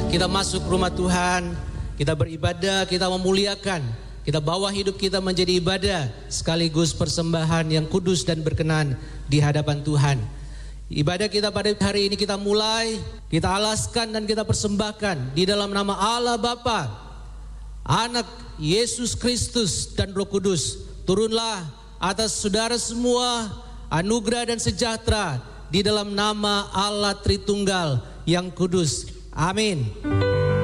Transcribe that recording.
Kita masuk rumah Tuhan, kita beribadah, kita memuliakan, kita bawa hidup kita menjadi ibadah sekaligus persembahan yang kudus dan berkenan di hadapan Tuhan. Ibadah kita pada hari ini kita mulai, kita alaskan dan kita persembahkan di dalam nama Allah Bapa, Anak, Yesus Kristus dan Roh Kudus. Turunlah atas saudara semua anugerah dan sejahtera di dalam nama Allah Tritunggal yang kudus. Amin.